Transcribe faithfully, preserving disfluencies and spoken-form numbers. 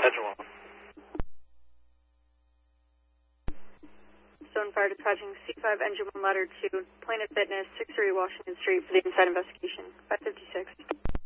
Engine one. Stone Fire dispatching C five Engine one Ladder two, Planet Fitness, six thirty Washington Street for the inside investigation. five fifty-six.